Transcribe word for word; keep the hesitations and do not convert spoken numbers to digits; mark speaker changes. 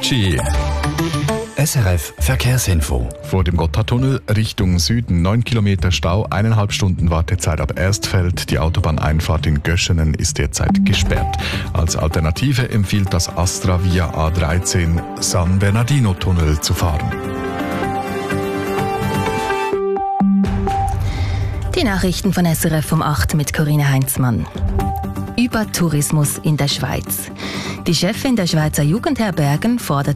Speaker 1: Gucci. S R F Verkehrsinfo.
Speaker 2: Vor dem Gotthardtunnel Richtung Süden neun Kilometer Stau, eineinhalb Stunden Wartezeit ab Erstfeld. Die Autobahneinfahrt in Göschenen ist derzeit gesperrt. Als Alternative empfiehlt das Astra via A dreizehn San Bernardino Tunnel zu fahren.
Speaker 3: Die Nachrichten von S R F um acht mit Corinna Heinzmann. Über Tourismus in der Schweiz. Die Chefin der Schweizer Jugendherbergen fordert